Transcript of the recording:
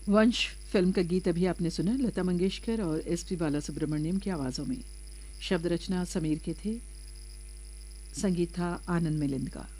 वंश फिल्म का गीत अभी आपने सुना लता मंगेशकर और एसपी बालासुब्रमण्यम की आवाज़ों में। शब्द रचना समीर के थे, संगीत था आनंद मिलिंद का।